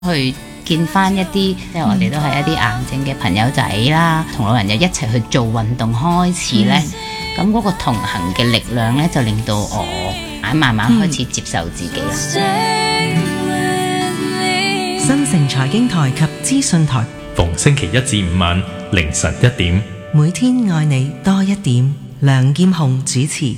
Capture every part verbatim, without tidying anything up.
去見翻一啲，即係我哋都係一啲癌症嘅朋友仔啦，同老人又一齊去做運動開始呢。咁嗰、嗯、個同行嘅力量呢，就令到我慢慢開始接受自己啦。 嗯、新城財經台及資訊台， 逢星期一至五晚凌晨一點， 每天愛你多一點。梁劍虹主持。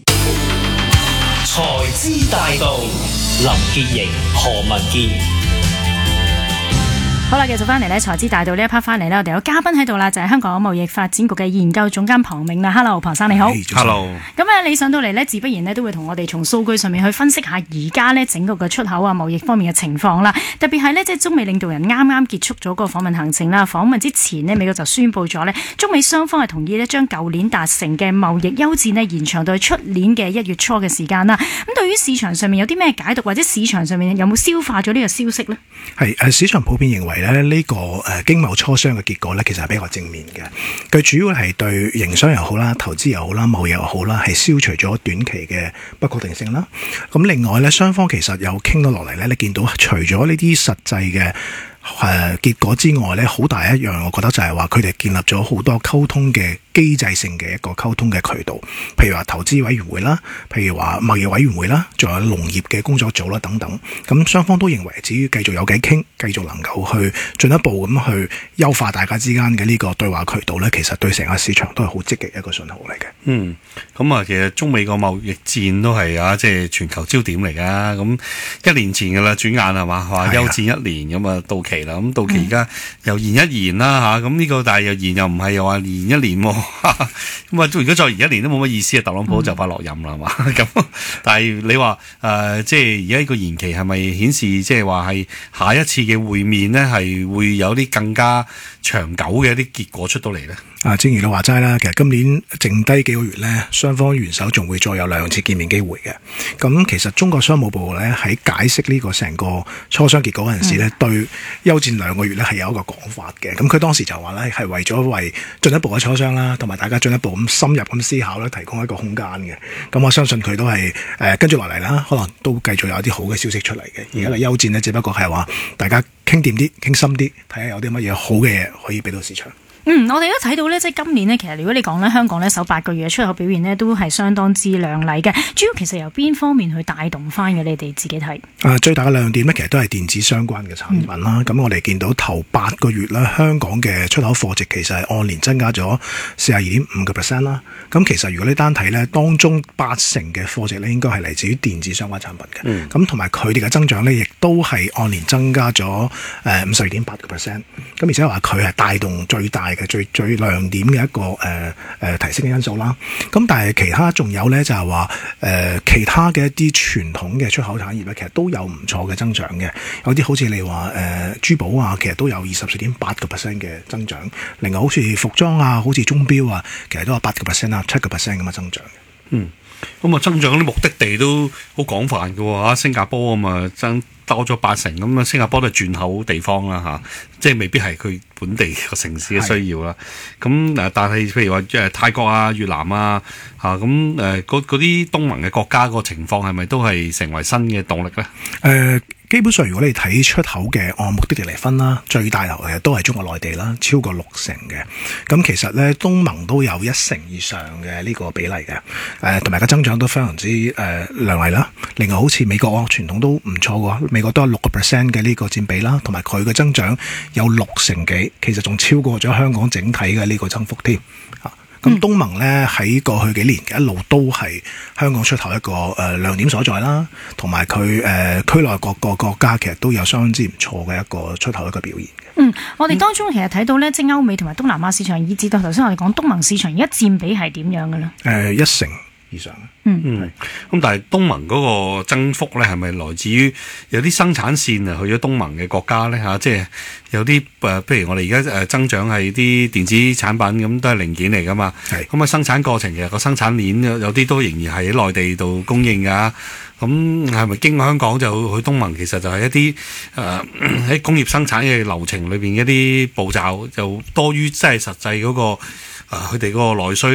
財資大道，林潔瑩、何文健。 好啦，繼續翻嚟咧，財資大道呢一 part 翻嚟咧，我哋有嘉賓喺度啦，就係、是、香港貿易發展局嘅研究總監龐銘啦。Hello， 龐生你好。 Hello。 咁啊，你上到嚟咧，自不然咧都會同我哋從數據上面去分析下而家咧整個嘅出口啊貿易方面嘅情況啦。特別係咧，即係中美領導人啱啱結束咗個訪問行程啦。訪問之前呢，美國就宣布咗咧，中美雙方係同意咧將舊年達成嘅貿易休戰呢延長到出年嘅一月初嘅時間啦。咁對於市場上面有啲咩解讀，或者市場上面有冇消化咗呢個消息呢？ 係誒，市場普遍認為咧呢、這個誒經貿磋商嘅結果咧，其實係比較正面嘅。佢主要係對營商又好啦、投資又好啦、貿易又好啦，係消除咗短期嘅不確定性啦。咁另外咧，雙方其實有傾到落嚟咧，你見到除咗呢啲實際嘅誒結果之外咧，好大一樣，我覺得就係話佢哋建立咗好多溝通嘅機制性嘅一個溝通嘅渠道，譬如話投資委員會啦，譬如話貿易委員會啦，仲有農業嘅工作組啦等等。咁雙方都認為，至於繼續有偈傾，繼續能夠去進一步咁去優化大家之間嘅呢個對話渠道咧，其實對成個市場都係好積極一個信號嚟嘅。 嗯，咁啊，其實中美個貿易戰都係啊，即係全球焦點嚟噶。咁一年前噶啦，轉眼係嘛，話休戰一年咁啊到期啦。咁到期而家又延一延啦吓，咁呢個但係又延又唔係又話延一年喎。咁啊，如果再延一年都冇乜意思啊！特朗普就快落任啦，係嘛？咁但係你話誒、呃，即係而家呢個延期係咪顯示即係話係下一次嘅會面呢？係會有啲更加長久嘅一啲結果出到嚟呢？ 啊，正如你話齋啦，其實今年剩低幾個月呢，雙方元首仲會再有兩次見面機會嘅。咁其實中國商務部呢，喺解釋呢個成個磋商結果嗰陣時呢，嗯、對休戰兩個月呢係有一個講法嘅。咁佢當時就話呢，係為咗為進一步嘅磋商啦，同埋大家進一步咁深入咁思考咧，提供一個空間嘅。咁我相信佢都係誒、呃、跟住落嚟啦，可能都繼續有啲好嘅消息出嚟嘅。而家嘅休戰呢，只不過係話大家傾掂啲、傾深啲，睇下有啲乜嘢好嘅嘢可以俾到市場。 嗯，我哋都睇到咧，即係今年呢，其實如果你講咧，香港咧首八個月嘅出口表現呢，都係相當之亮麗嘅。主要其實由邊方面去帶動翻嘅？你哋自己睇。啊， 最大嘅亮點呢，其實都係電子相關嘅產品啦。咁、嗯、我哋見到頭八個月咧，香港嘅出口貨值其實係按年增加咗四十二點五個 percent 啦。咁其實如果你單睇呢，當中八成嘅貨值呢，應該係嚟自於電子相關產品嘅。咁同埋佢哋嘅增長呢，亦都係按年增加咗誒五十二點八個 percent。咁而且話佢係帶動最大嘅最最亮點嘅一個誒誒、呃呃、提升嘅因素啦，咁但係其他仲有咧就係話誒其他嘅一啲傳統嘅出口產業咧，其實都有唔錯嘅增長嘅，有啲好似你話誒、呃、珠寶啊，其實都有二十四點八個 percent 嘅增長，另外好似服裝啊，好似鐘錶啊，其實都有八個 percent 啊，七個 percent 咁嘅增長。 嗯，咁啊增長啲目的地都好廣泛嘅喎嚇，新加坡咁啊增多咗八成，咁啊新加坡都係轉口地方啦嚇，即係未必係佢本地個城市嘅需要啦。咁誒，但係譬如話誒泰國啊、越南啊嚇，咁誒嗰啲東盟嘅國家個情況係咪都係成為新嘅動力咧？誒、 呃。基本上如果你睇出口嘅按目的地嚟分啦，最大頭嘅都係中國內地啦，超過六成嘅。咁其實咧東盟都有一成以上嘅呢個比例嘅，誒同埋個增長都非常之誒、呃、亮麗啦。另外好似美國啊，傳統都唔錯喎，美國都有六個 percent 嘅呢個佔比啦，同埋佢嘅增長有六成幾，其實仲超過咗香港整體嘅呢個增幅添啊。咁東盟咧喺過去幾年一路都係香港出口一個誒、呃、亮點所在啦，同埋佢誒區內各個國家其實都有相當之唔錯嘅一個出口一個表現嘅。 嗯，我哋當中其實睇到咧，即係歐美同埋東南亞市場，以至到頭先我哋講東盟市場，而家佔比係點樣嘅咧？誒、 呃，一成以上。 嗯嗯，咁但係東盟嗰個增幅咧，係咪來自於有啲生產線啊去咗東盟嘅國家咧嚇？即係有啲誒，譬如我哋而家誒增長係啲電子產品咁，都係零件嚟噶嘛。係咁啊，生產過程其實個生產鏈有有啲都仍然係喺內地度供應㗎。咁係咪經過香港就去東盟？其實就係一啲誒喺工業生產嘅流程裏邊一啲步驟，就多於即係實際嗰個誒佢哋嗰個內需咧。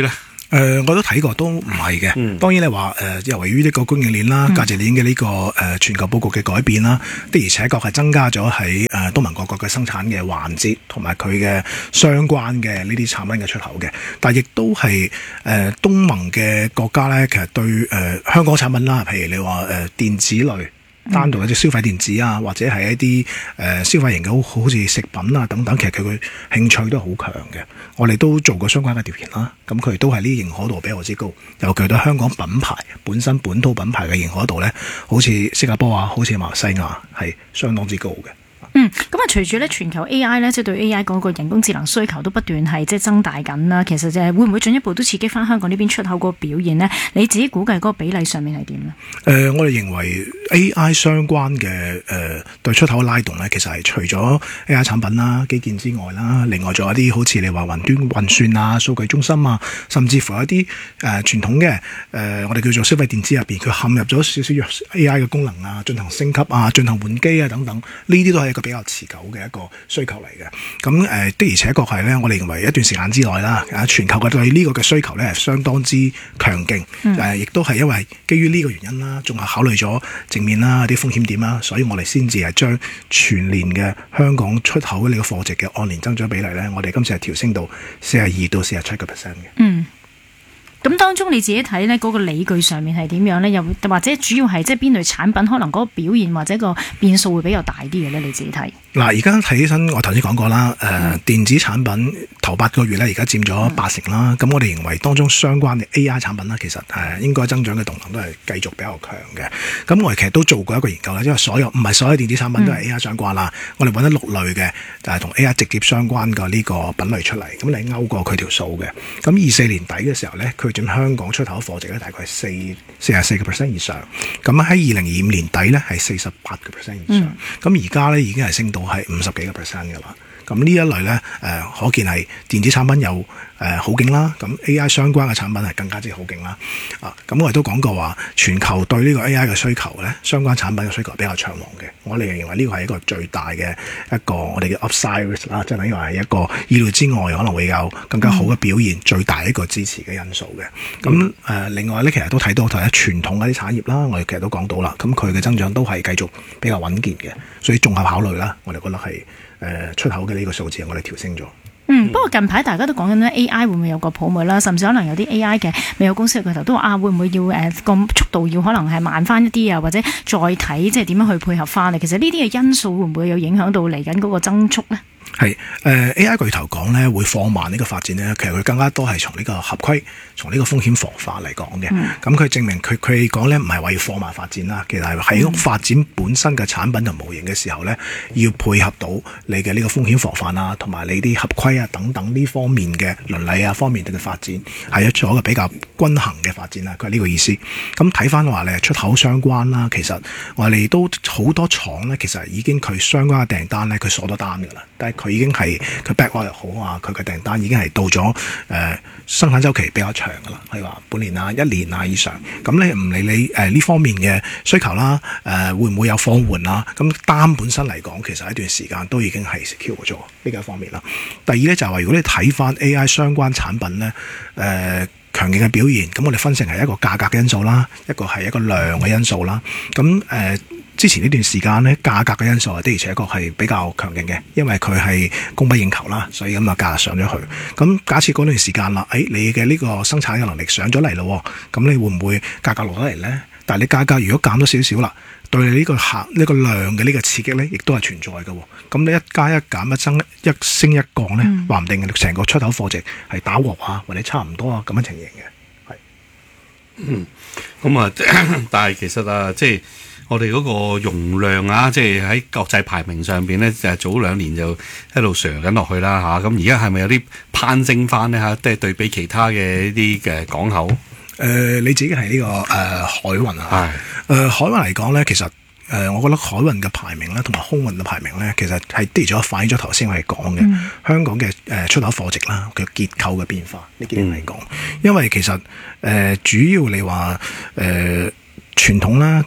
誒、呃，我都睇過，都唔係嘅。 嗯、 當然你話誒，由於呢個供應鏈啦、價值鏈嘅呢個誒、呃、全球佈局嘅改變啦，的而且確係增加咗喺誒東盟各國嘅生產嘅環節同埋佢嘅相關嘅呢啲產品嘅出口嘅。但係亦都係誒、呃、東盟嘅國家咧，其實對誒、呃、香港產品啦，譬如你話誒、呃、電子類。單獨一啲消費電子啊，或者係一啲誒、呃、消費型嘅，好好似食品啊等等，其實佢嘅興趣都好強嘅。我哋都做過相關嘅調研啦，咁佢都係呢啲認可度比較之高。尤其對香港品牌本身本土品牌嘅認可度咧，好似新加坡啊，好似馬來西亞係相當之高嘅。 嗯，咁啊，隨住咧全球 A I 咧，即係對 A I 嗰個人工智能需求都不斷係即係增大緊啦。其實就係會唔會進一步都刺激翻香港呢邊出口嗰個表現呢？你自己估計嗰個比例上面係點呢？ 誒、呃，我哋認為 A I 相關嘅誒、呃、對出口拉動咧，其實係除咗 A I 產品啦、基建之外啦，另外仲有一啲好似你話雲端運算啊、數據中心啊，甚至乎有一啲誒、呃、傳統嘅誒、呃、我哋叫做消費電子入邊，佢嵌入咗少少 A I 嘅功能啊，進行升級啊、進行換機啊等等，呢啲都係一個比較持久嘅一個需求嚟嘅。咁誒、呃、的而且確係咧，我哋認為一段時間之內啦，啊全球嘅對呢個嘅需求咧係相當之強勁，誒、嗯、亦都係因為基於呢個原因啦，仲係考慮咗正面啦、啲風險點啦，所以我哋先至係將全年嘅香港出口呢個貨值嘅按年增長比例咧，我哋今次係調升到四十二到四十七個 percent 嘅。 嗯。咁當中你自己睇呢嗰個理據上面係點樣呢？又或者主要係即係邊類產品可能嗰個表現或者個變數會比較大啲嘅呢？你自己睇。嗱， 而家睇起身，我頭先講過啦，誒、呃嗯、電子產品頭八個月咧，而家佔咗八成啦。咁、嗯、我哋認為當中相關嘅 A I 產品啦，其實誒應該增長嘅動能都係繼續比較強嘅。咁我哋其實都做過一個研究啦，因為所有唔係所有電子產品都係 A I 相關啦。嗯、我哋揾咗六類嘅，就係同 A I 直接相關嘅呢個品類出嚟，咁你勾過佢條數嘅。咁二四年底嘅時候咧，佢佔香港出口貨值咧大概係四四十四個 percent 以上。咁喺二零二五年底咧係四十八個 percent 以上。咁而家咧已經係升到係五十幾個 percent 嘅啦。咁呢一類咧，誒、呃、可見係電子產品有誒、呃、好勁啦。咁 A I 相關嘅產品係更加之好勁啦。啊，咁我哋都講過話，全球對呢個 A I 嘅需求咧，相關產品嘅需求比較長旺嘅。我哋認為呢個係一個最大嘅一個我哋嘅 upside 啦，即係等於話係一個意料之外可能會有更加好嘅表現，嗯、最大一個支持嘅因素嘅。咁誒、嗯呃，另外咧，其實都睇到頭先傳統嗰啲產業啦，我哋其實都講到啦，咁佢嘅增長都係繼續比較穩健嘅，所以綜合考慮啦，我哋覺得係。誒出口嘅呢個數字，我哋調升咗。 嗯，不過近排大家都講緊咧 A I 會唔會有個泡沫啦，甚至可能有啲 A I 嘅美有公司嘅頭都話啊，會唔會要誒個、呃、速度要可能係慢翻一啲啊，或者再睇即係點樣去配合翻啊？其實呢啲嘅因素會唔會有影響到嚟緊嗰個增速咧？ 係誒、呃、A I 巨頭講咧會放慢呢個發展咧，其實佢更加多係從呢個合規、從呢個風險防範嚟講嘅。咁佢、嗯、證明佢佢講咧唔係話要放慢發展啦，其實係喺發展本身嘅產品同模型嘅時候咧，要配合到你嘅呢個風險防範啊，同埋你啲合規啊等等呢方面嘅倫理啊方面嘅發展，係一做一個比較均衡嘅發展啦。佢係呢個意思。咁睇翻話咧出口相關啦，其實我哋都好多廠咧，其實已經佢相關嘅訂單咧，佢鎖咗單㗎啦，但係佢已經係佢 backlog 又好啊，佢嘅訂單已經係到咗誒、呃、生產週期比較長噶啦，係話半年啊、一年啊以上。咁你唔理你誒呢、呃、方面嘅需求啦，誒、呃、會唔會有放緩啊？咁單本身嚟講，其實一段時間都已經係 secure 咗呢個方面啦。第二咧就係話，如果你睇翻 A I 相關產品咧，誒、呃、強勁嘅表現，咁我哋分成係一個價格嘅因素啦，一個係一個量嘅因素啦。咁誒。呃之前呢段時間咧，價格嘅因素的而且確係比較強勁嘅，因為佢係供不應求啦，所以咁啊價格上咗去。咁假設嗰段時間啦，誒、哎、你嘅呢個生產嘅能力上咗嚟咯，咁你會唔會價格落咗嚟咧？但係你價格如果減咗少少啦，對你呢個客呢、呢個量嘅呢個刺激咧，亦都係存在嘅。咁你一加一減一增一升一降咧，話唔、嗯、定嘅成個出口貨值係打和啊，或者差唔多啊咁樣情形嘅。係， 嗯，咁啊，但係其實啊，即係。我哋嗰個容量啊，即係喺國際排名上邊咧，就係早兩年就一路上緊落去啦嚇。咁而家係咪有啲攀升翻咧嚇？即係對比其他嘅一啲嘅港口。誒、 呃，你自己係呢、這個誒、呃、海運啊？係誒、呃、海運嚟講咧，其實誒、呃、我覺得海運嘅排名咧，同埋空運嘅排名咧，其實係跌咗反映咗頭先我哋講嘅、嗯、香港嘅誒出口貨值啦嘅結構嘅變化呢幾年嚟講。因為其實誒、呃、主要你話誒、呃、傳統啦。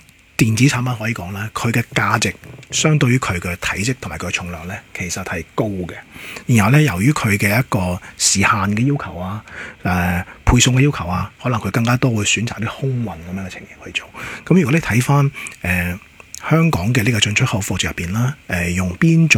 電子產品可以講咧，佢嘅價值相對於佢嘅體積同埋佢嘅重量咧，其實係高嘅。然後咧，由於佢嘅一個時限嘅要求啊，誒、呃、配送嘅要求啊，可能佢更加多會選擇啲空運咁樣嘅情形去做。咁如果你睇翻誒香港嘅呢個進出口貨值入邊啦，誒、呃、用邊種